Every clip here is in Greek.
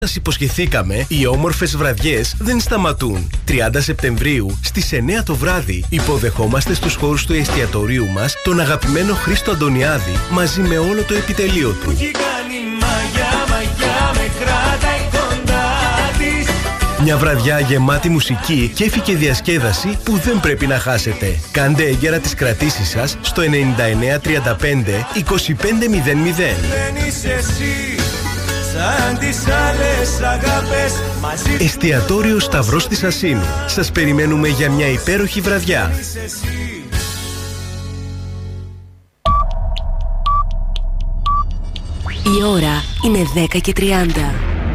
Σας υποσχεθήκαμε, οι όμορφες βραδιές δεν σταματούν. 30 Σεπτεμβρίου στις 9 το βράδυ υποδεχόμαστε στους χώρους του εστιατορίου μας τον αγαπημένο Χρήστο Αντωνιάδη μαζί με όλο το επιτελείο του. Μια βραδιά γεμάτη μουσική, κέφι και διασκέδαση που δεν πρέπει να χάσετε. Κάντε έγκαιρα τις κρατήσεις σας στο 99 35 25 00. Σαν τις άλλες αγάπες, εστιατόριο Σταυρός της Ασσίνου. Σας περιμένουμε για μια υπέροχη βραδιά. Η ώρα είναι 10:30.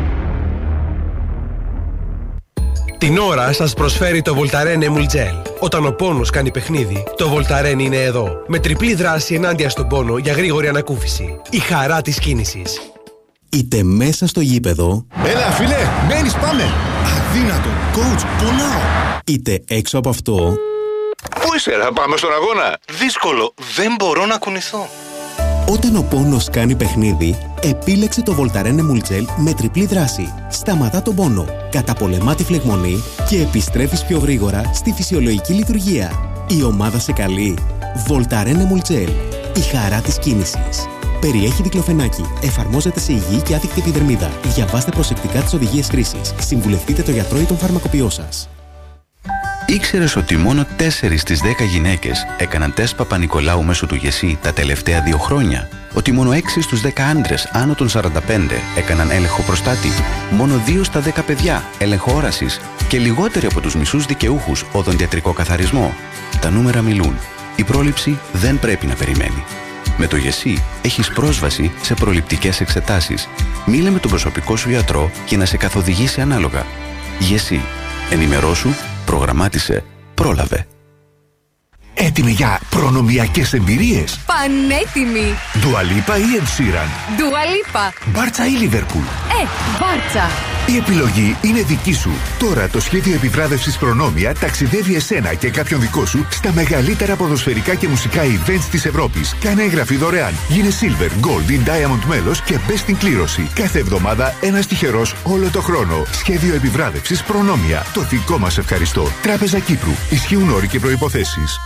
Την ώρα σας προσφέρει το Voltaren Emul Gel. Όταν ο πόνος κάνει παιχνίδι, το Voltaren είναι εδώ. Με τριπλή δράση ενάντια στον πόνο για γρήγορη ανακούφιση. Η χαρά της κίνησης. Είτε μέσα στο γήπεδο. Έλα φίλε, μένεις, πάμε. Αδύνατο, coach, πονάω. Είτε έξω από αυτό. Πού είσαι, να πάμε στον αγώνα. Δύσκολο, δεν μπορώ να κουνηθώ. Όταν ο πόνος κάνει παιχνίδι, επίλεξε το Voltaren Emul Gel με τριπλή δράση. Σταματά τον πόνο, καταπολεμά τη φλεγμονή και επιστρέφεις πιο γρήγορα στη φυσιολογική λειτουργία. Η ομάδα σε καλεί. Voltaren Emul Gel. Η χαρά της κίνησης. Περιέχει δικλοφενάκι. Εφαρμόζεται σε υγιή και άδικτη επιδερμίδα. Διαβάστε προσεκτικά τις οδηγίες χρήσης. Συμβουλευτείτε το γιατρό ή τον φαρμακοποιό σας. Ήξερες ότι μόνο 4 στις 10 γυναίκες έκαναν τεστ Παπα-Νικολάου μέσω του ΓΕΣΥ τα τελευταία 2 χρόνια? Ότι μόνο 6 στους 10 άντρες άνω των 45 έκαναν έλεγχο προστάτη? Μόνο 2 στα 10 παιδιά έλεγχο όρασης? Και λιγότεροι από τους μισούς δικαιούχους οδοντιατρικό καθαρισμό? Τα νούμερα μιλούν. Η πρόληψη δεν πρέπει να περιμένει. Με το ΓΕΣΥ έχεις πρόσβαση σε προληπτικές εξετάσεις. Μίλε με τον προσωπικό σου γιατρό και να σε καθοδηγήσει ανάλογα. ΓΕΣΥ. Ενημερώσου, προγραμμάτισε, πρόλαβε. Έτοιμη για προνομιακές εμπειρίες? Πανέτοιμη! Dua Lipa ή Ed Sheeran? Dua Lipa. Μπάρτσα ή Λίβερπουλ? Μπάρτσα. Η επιλογή είναι δική σου. Τώρα το σχέδιο επιβράβευσης Προνόμια ταξιδεύει εσένα και κάποιον δικό σου στα μεγαλύτερα ποδοσφαιρικά και μουσικά events της Ευρώπης. Κάνε εγγραφή δωρεάν. Γίνε Silver, Gold ή Diamond μέλος και μπες στην κλήρωση. Κάθε εβδομάδα ένας τυχερός όλο το χρόνο. Σχέδιο επιβράβευσης Προνόμια. Το δικό μας ευχαριστώ. Τράπεζα Κύπρου. Ισχύουν όροι και προϋποθέσεις.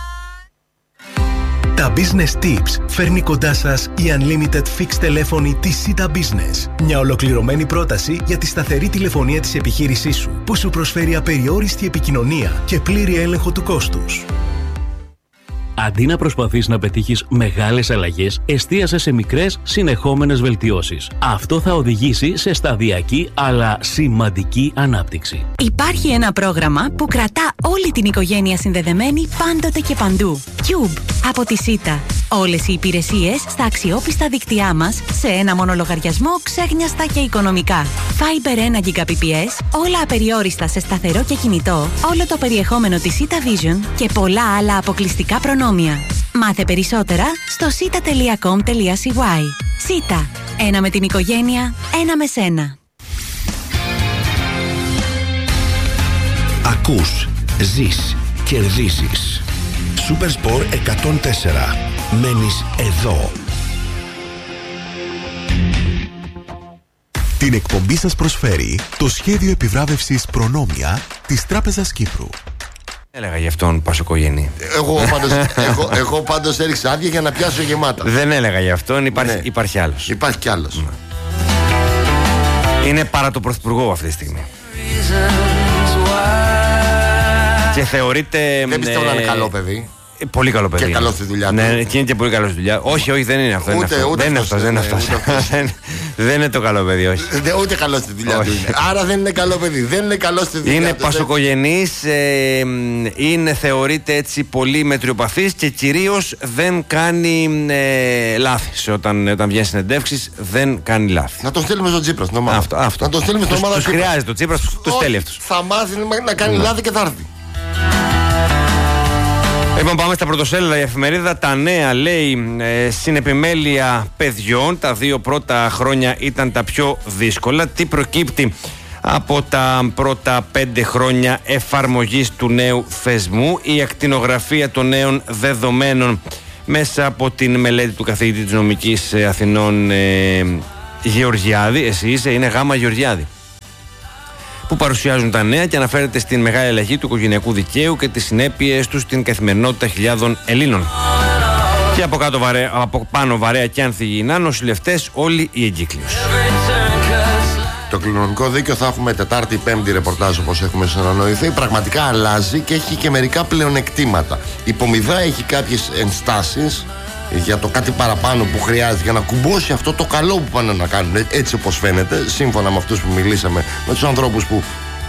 Τα Business Tips φέρνει κοντά σας η Unlimited Fixed τηλέφωνη της Sita Business. Μια ολοκληρωμένη πρόταση για τη σταθερή τηλεφωνία της επιχείρησής σου, που σου προσφέρει απεριόριστη επικοινωνία και πλήρη έλεγχο του κόστους. Αντί να προσπαθείς να πετύχεις μεγάλες αλλαγές, εστίασε σε μικρές, συνεχόμενες βελτιώσεις. Αυτό θα οδηγήσει σε σταδιακή αλλά σημαντική ανάπτυξη. Υπάρχει ένα πρόγραμμα που κρατά όλη την οικογένεια συνδεδεμένη πάντοτε και παντού. Cube από τη Sita. Όλες οι υπηρεσίες στα αξιόπιστα δίκτυά μας σε ένα μόνο λογαριασμό, ξέχνιαστα και οικονομικά. Fiber 1 Gbps, όλα απεριόριστα σε σταθερό και κινητό, όλο το περιεχόμενο της Sita Vision και πολλά άλλα αποκλειστικά προνόμια. Μάθε περισσότερα στο sita.com.cy. Sita. Ένα με την οικογένεια, ένα με σένα. Ακούς, ζεις, κερδίζεις. Supersport 104. Μένεις εδώ. Την εκπομπή σας προσφέρει το σχέδιο επιβράβευσης Προνόμια της Τράπεζας Κύπρου. Έλεγα γι' αυτόν Πασοκογενή. Εγώ πάντως έριξα άδεια για να πιάσω γεμάτα. Δεν έλεγα γι' αυτόν, υπάρχει άλλος. Υπάρχει κι άλλος. Είναι παρά το πρωθυπουργό αυτή τη στιγμή. Και θεωρείται. Δεν πιστεύω να είναι καλό παιδί. Πολύ καλό παιδί. Και καλό στη δουλειά του. Ναι, και είναι και πολύ καλό στη δουλειά. Όχι, δεν είναι αυτό. Δεν είναι αυτό. Δεν είναι το καλό παιδί, όχι. Ούτε καλό στη δουλειά του είναι. Άρα δεν είναι καλό παιδί. Δεν είναι καλό στη δουλειά του. Είναι πασοκογενής, θεωρείται έτσι πολύ μετριοπαθής και κυρίως δεν κάνει λάθη. Όταν βγαίνει συνεντεύξεις, δεν κάνει λάθη. Να τον στείλουμε στον Τσίπρα στην ομάδα. Αυτό. Να τον στείλουμε στην ομάδα. Τους χρειάζεται ο Τσίπρας, τους στέλνει αυτούς. Θα μάθει να κάνει λάθη και θα έρθει. Λοιπόν, πάμε στα πρωτοσέλιδα. Η εφημερίδα Τα Νέα λέει συνεπιμέλεια παιδιών. Τα 2 πρώτα χρόνια ήταν τα πιο δύσκολα. Τι προκύπτει από τα πρώτα 5 χρόνια εφαρμογής του νέου θεσμού? Η ακτινογραφία των νέων δεδομένων μέσα από την μελέτη του καθηγητή της νομικής Αθηνών Γεωργιάδη. Εσύ είσαι, είναι Γάμα Γεωργιάδη. που παρουσιάζουν τα νέα και αναφέρεται στην μεγάλη αλλαγή του οικογενειακού δικαίου και τις συνέπειες του στην καθημερινότητα χιλιάδων Ελλήνων. Και από πάνω βαρέα και ανθυγιεινά, νοσηλευτές, όλοι οι εγκύκλειος. Το κληρονομικό δίκαιο θα έχουμε Τετάρτη, Πέμπτη ρεπορτάζ όπως έχουμε συνεννοηθεί. Πραγματικά αλλάζει και έχει και μερικά πλεονεκτήματα. Η Πομιδά έχει κάποιες ενστάσεις για το κάτι παραπάνω που χρειάζεται για να κουμπώσει αυτό το καλό που πάνε να κάνουν, έτσι όπως φαίνεται, σύμφωνα με αυτούς που μιλήσαμε, με τους ανθρώπους που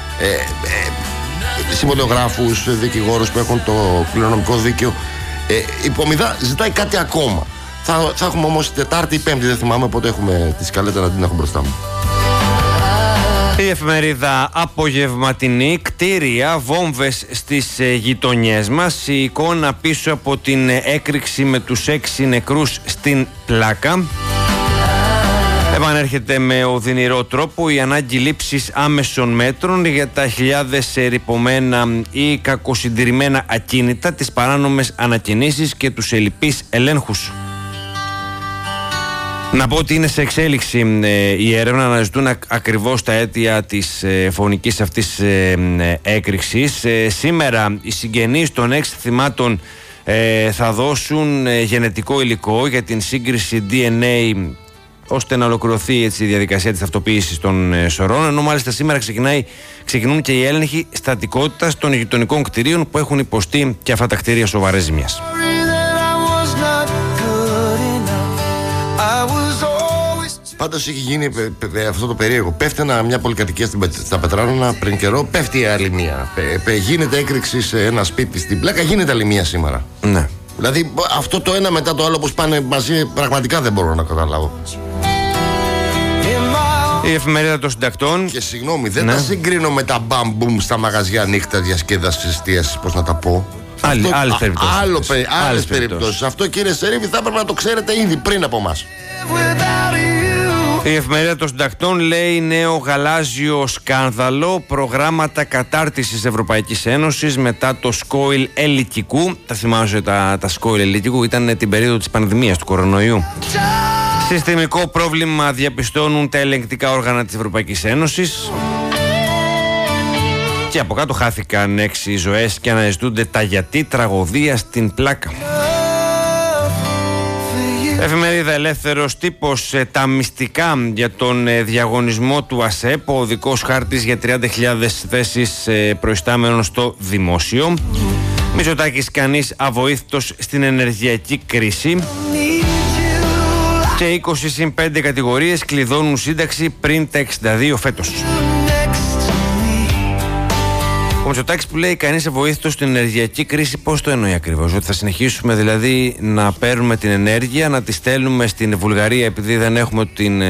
συμβολιογράφους, δικηγόρους που έχουν το κληρονομικό δίκαιο. Η Πομιδά ζητάει κάτι ακόμα. Θα έχουμε όμως Τετάρτη ή Πέμπτη, δεν θυμάμαι πότε έχουμε τη σκαλέτα, να την έχω μπροστά μου. Η εφημερίδα Απογευματινή, κτίρια, βόμβες στις γειτονιές μας. Η εικόνα πίσω από την έκρηξη με τους 6 νεκρούς στην Πλάκα. Επανέρχεται με οδυνηρό τρόπο η ανάγκη λήψης άμεσων μέτρων για τα χιλιάδες ρυπωμένα ή κακοσυντηρημένα ακίνητα, τις παράνομες ανακινήσεις και τους ελλειπείς ελέγχους. Να πω ότι είναι σε εξέλιξη η έρευνα, αναζητούν ακριβώς τα αίτια της φωνικής αυτής έκρηξης. Σήμερα οι συγγενείς των 6 θυμάτων θα δώσουν γενετικό υλικό για την σύγκριση DNA, ώστε να ολοκληρωθεί έτσι η διαδικασία της ταυτοποίησης των σωρών, ενώ μάλιστα σήμερα ξεκινούν και οι έλεγχοι στατικότητας των γειτονικών κτηρίων που έχουν υποστεί και αυτά τα κτίρια σοβαρές ζημιές. Πάντως έχει γίνει αυτό το περίεργο. Πέφτει μια πολυκατοικία στα Πετράνονα πριν καιρό, πέφτει η άλλη μία. Γίνεται έκρηξη σε ένα σπίτι στην Πλάκα, γίνεται άλλη μία σήμερα. Ναι. Δηλαδή αυτό το ένα μετά το άλλο όπως πάνε μαζί, πραγματικά δεν μπορώ να καταλάβω. Η εφημερίδα των συντακτών. Και συγγνώμη, δεν τα συγκρίνω με τα μπαμ-μπουμ στα μαγαζιά νύχτα διασκέδασης, εστίασης, πώς να τα πω. Άλλες περιπτώσεις. Αυτό, κύριε Σερίβη, θα έπρεπε να το ξέρετε ήδη πριν από εμάς. Η εφημερίδα των συντακτών λέει νέο γαλάζιο σκάνδαλο, προγράμματα κατάρτισης Ευρωπαϊκής Ένωσης μετά το σκόιλ ελικικού. Τα θυμάσαι τα σκόιλ ελικικού, ήταν την περίοδο της πανδημίας του κορονοϊού. Συστημικό πρόβλημα διαπιστώνουν τα ελεγκτικά όργανα της Ευρωπαϊκής Ένωσης. Και από κάτω χάθηκαν 6 ζωές και αναζητούνται τα γιατί τραγωδία στην Πλάκα. Εφημερίδα Ελεύθερος Τύπος, τα μυστικά για τον διαγωνισμό του ΑΣΕΠ, ο οδικός χάρτης για 30.000 θέσεις προϊστάμενων στο δημόσιο. Μητσοτάκης κανείς αβοήθητος στην ενεργειακή κρίση. Και 20+5 κατηγορίες κλειδώνουν σύνταξη πριν τα 62 φέτος. Ο Μητσοτάκης που λέει κανείς αβοήθητος στην ενεργειακή κρίση, πώς το εννοεί ακριβώς? Ότι θα συνεχίσουμε δηλαδή να παίρνουμε την ενέργεια, να τη στέλνουμε στην Βουλγαρία επειδή δεν έχουμε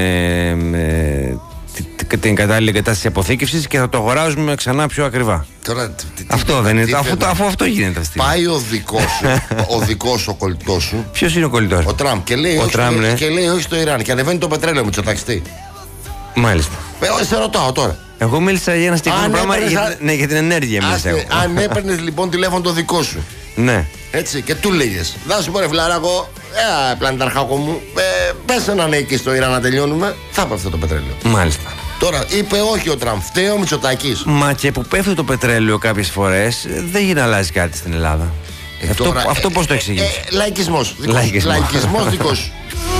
την κατάλληλη εγκατάσταση αποθήκευσης και θα το αγοράζουμε ξανά πιο ακριβά. Τώρα, αυτό δεν είναι, αφού αυτό γίνεται αυτή. Πάει ο δικός ο κολλητός σου. Ποιος είναι ο κολλητός? Ο Τραμπ. Και λέει όχι στο Ιράν. Και ανεβαίνει το πετρέλαιο, Μητσοτάκης. Τι? Μάλιστα. Σε ρωτάω τώρα. Εγώ μίλησα για ένα συγκεκριμένο πράγμα για την ενέργεια. Αν έπαιρνες λοιπόν τηλέφωνο το δικό σου. Ναι. Έτσι, και του λέγες, δά σου πω ρε φιλαράκο, πλανηταρχάκο μου, πες έναν ναι εκεί στο Ιράν να τελειώνουμε, θα πέφτει το πετρέλαιο. Μάλιστα. Τώρα είπε όχι ο Τραμπ, φταίει ο Μητσοτάκης. Μα και που πέφτει το πετρέλαιο κάποιες φορές δεν γίνει να αλλάζει κάτι στην Ελλάδα. Αυτό πώς το εξηγείς? Λαϊκισμός. Λαϊκισμός δικός σου.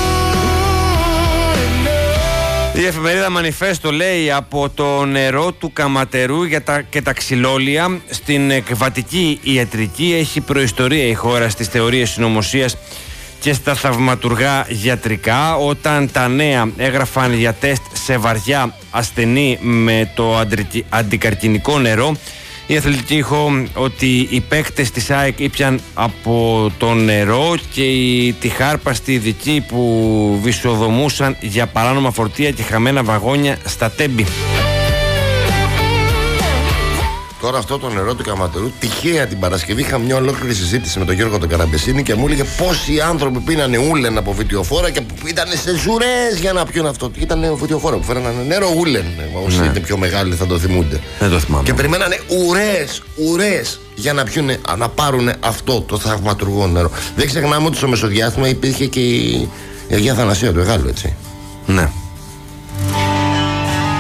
Η εφημερίδα Μανιφέστο λέει από το νερό του Καματερού και τα ξυλόλια στην εκβατική ιατρική έχει προϊστορία η χώρα στις θεωρίες συνωμοσίας και στα θαυματουργά γιατρικά. Όταν τα νέα έγραφαν για τεστ σε βαριά ασθενή με το αντικαρκινικό νερό, η αθλητική ήχο ότι οι παίκτες της ΑΕΚ ήπιαν από το νερό και οι τυχάρπαστοι ειδικοί που βυσοδομούσαν για παράνομα φορτία και χαμένα βαγόνια στα Τέμπη. Τώρα αυτό το νερό του Καματερού, τυχαία την Παρασκευή είχα μια ολόκληρη συζήτηση με τον Γιώργο τον Καραμπεσίνη και μου έλεγε πόσοι άνθρωποι πίνανε ούλεν από βιτιοφόρα και ήταν σε ζουρές για να πιούν αυτό. Ήταν βιτιοφόρα που φέρανε νερό ούλεν. Όσοι είναι πιο μεγάλοι θα το θυμούνται. Δεν το θυμάμαι. Και περιμένανε ουρές για να πιούν, να πάρουν αυτό το θαυματουργό νερό. Δεν ξεχνάμε ότι στο μεσοδιάστημα υπήρχε και η Αγία Θανασία του Εγάλου, έτσι. Ναι.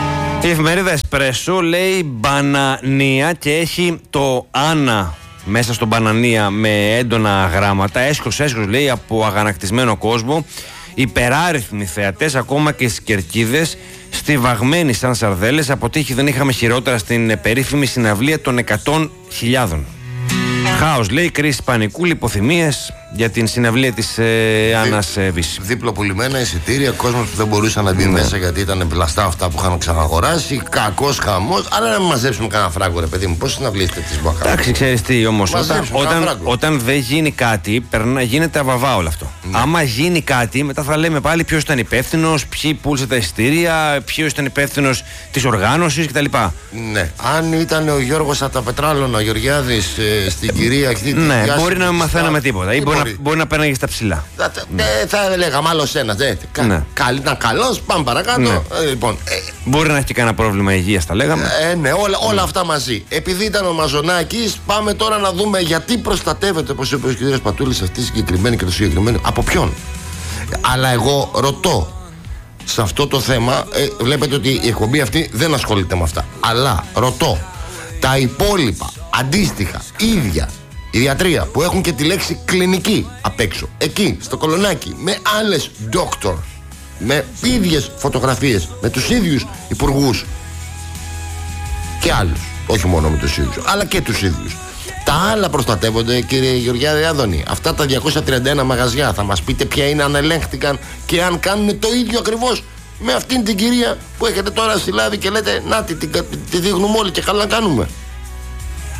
Η εφημερίδα Εσπρέσο λέει μπανανία και έχει το Άννα μέσα στο μπανανία με έντονα γράμματα. Έσχος λέει από αγανακτισμένο κόσμο. Υπεράριθμοι θεατές, ακόμα και στις κερκίδες, στιβαγμένοι σαν σαρδέλες. Από τύχη δεν είχαμε χειρότερα στην περίφημη συναυλία των 100.000. Χάος λέει, κρίση πανικού, λιποθυμίες για την συναυλία της Άννας Βύση. Διπλοπουλημένα εισιτήρια, κόσμος που δεν μπορούσε να μπει μέσα γιατί ήταν πλαστά αυτά που είχαν ξαναγοράσει. Κακός χαμός. Αλλά να μην μαζέψουμε κανένα φράγκο, ρε παιδί μου. Πώς συναυλίες τέτοιες που είχαμε. Εντάξει, ξέρεις τι όμως. Όταν δεν γίνει κάτι, γίνεται αβαβά όλο αυτό. Ναι. Άμα γίνει κάτι, μετά θα λέμε πάλι ποιος ήταν υπεύθυνος, ποιοι πούλησε τα εισιτήρια, ποιος ήταν υπεύθυνος της οργάνωσης κτλ. Ναι. Αν ήταν ο Γιώργος από τα Πετράλωνα, ο Γεωργιάδης στην κυρία. Ναι, μπορεί να μην μαθαίναμε τίποτα. Μπορεί να παίρναγε στα ψηλά. Θα λέγαμε άλλο ένα. Ήταν καλός, πάμε παρακάτω. Ναι. Λοιπόν, μπορεί να έχει κανένα πρόβλημα υγείας, τα λέγαμε. Ναι, όλα αυτά μαζί. Επειδή ήταν ο Μαζονάκης, πάμε τώρα να δούμε γιατί προστατεύεται, όπως είπε ο κ. Πατούλης, αυτή η συγκεκριμένη και το συγκεκριμένο. Από ποιον. Αλλά εγώ ρωτώ. Σε αυτό το θέμα, βλέπετε ότι η εκπομπή αυτή δεν ασχολείται με αυτά. Αλλά ρωτώ, τα υπόλοιπα αντίστοιχα ίδια ιδιατρία που έχουν και τη λέξη κλινική απ' έξω, εκεί στο Κολονάκι, με άλλες doctor, με ίδιες φωτογραφίες, με τους ίδιους υπουργούς και άλλους, όχι μόνο με τους ίδιους, αλλά και τους ίδιους. Τα άλλα προστατεύονται, κύριε Γεωργιάδη Άδωνη. Αυτά τα 231 μαγαζιά, θα μας πείτε ποια είναι, αν ελέγχθηκαν και αν κάνουν το ίδιο ακριβώς με αυτήν την κυρία που έχετε τώρα στη Λάδη και λέτε να τη δείχνουμε όλοι και καλά κάνουμε.